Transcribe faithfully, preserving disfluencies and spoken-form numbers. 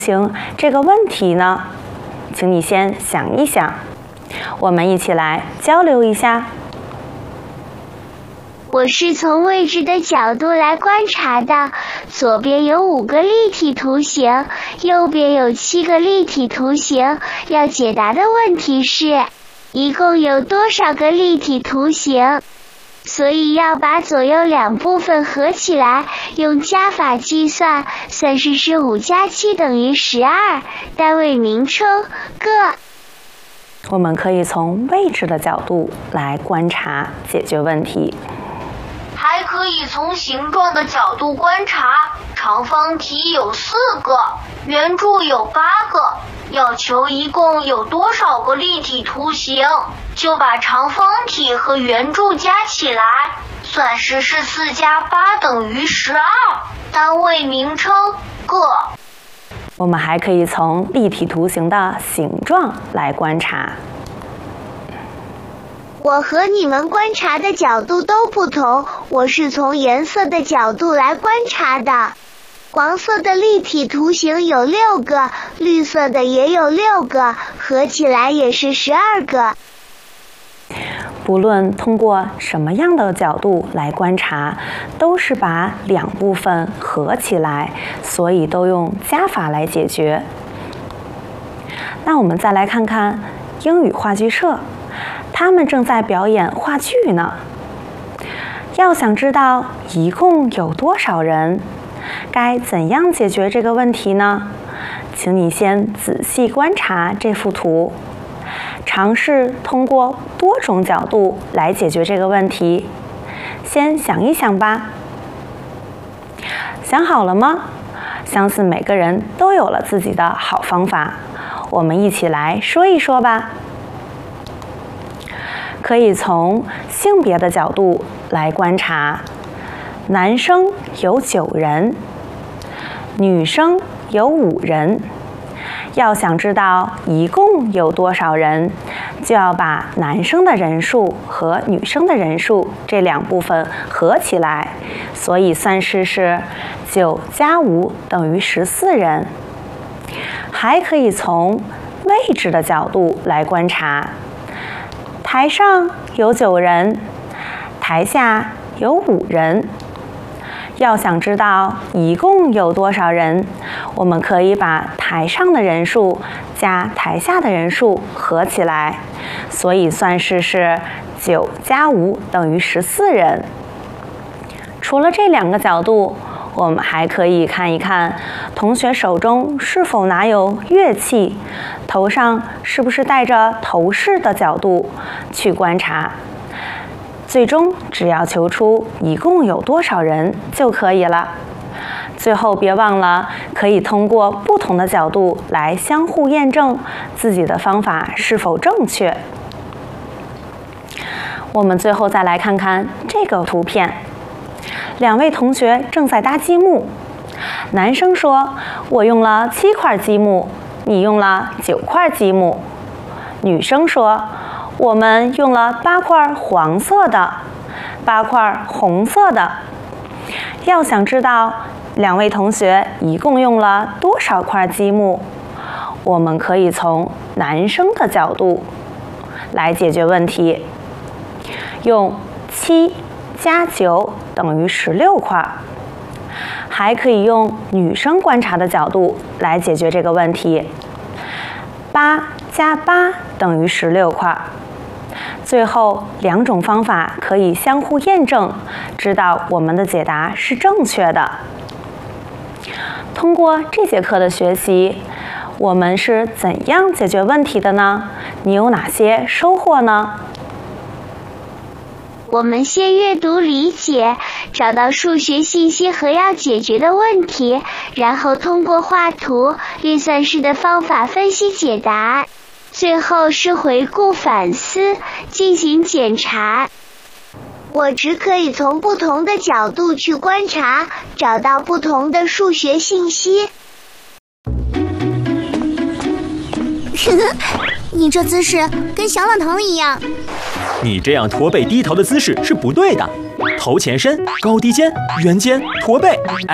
行这个问题呢？请你先想一想，我们一起来交流一下。 我是从位置的角度来观察的，左边有五个立体图形，右边有七个立体图形。要解答的问题是，一共有多少个立体图形？所以要把左右两部分合起来，用加法计算，算式是五加七等于十二，单位名称个。 我们可以从位置的角度来观察解决问题， 还可以从形状的角度观察。长方体有四个，圆柱有八个，要求一共有多少个立体图形，就把长方体和圆柱加起来，算式是四加八等于十二，单位名称个。 我们还可以从立体图形的形状来观察。 我和你们观察的角度都不同，我是从颜色的角度来观察的。黄色的立体图形有六个，绿色的也有六个，合起来也是十二个。 不论通过什么样的角度来观察，都是把两部分合起来，所以都用加法来解决。那我们再来看看英语话剧社，他们正在表演话剧呢。要想知道一共有多少人，该怎样解决这个问题呢？请你先仔细观察这幅图，尝试通过多种角度来解决这个问题。先想一想吧。想好了吗？相信每个人都有了自己的好方法，我们一起来说一说吧。可以从性别的角度来观察，男生有九人，女生有五人。要想知道一共有多少人，就要把男生的人数和女生的人数这两部分合起来，所以算式是九加五等于十四人。还可以从位置的角度来观察，台上有九人，台下有五人。要想知道一共有多少人，我们可以把台上的人数加台下的人数合起来，所以算式是九加五等于十四人。除了这两个角度，我们还可以看一看同学手中是否拿有乐器，头上是不是戴着头饰的角度去观察。最终只要求出一共有多少人就可以了。最后别忘了，可以通过不同的角度来相互验证自己的方法是否正确。我们最后再来看看这个图片，两位同学正在搭积木。男生说：“我用了七块积木，你用了九块积木。”女生说：“我们用了八块黄色的，八块红色的。”要想知道两位同学一共用了多少块积木，我们可以从男生的角度来解决问题，用七加九等于十六块。还可以用女生观察的角度来解决这个问题，八加八等于十六块。最后两种方法可以相互验证，知道我们的解答是正确的。通过这节课的学习，我们是怎样解决问题的呢？你有哪些收获呢？ 我们先阅读理解，找到数学信息和要解决的问题，然后通过画图、运算式的方法分析解答。最后是回顾反思，进行检查。我只可以从不同的角度去观察，找到不同的数学信息。 你这姿势跟小懒堂一样。 你这样驼背低头的姿势是不对的，头前伸，高低肩，圆肩，驼背。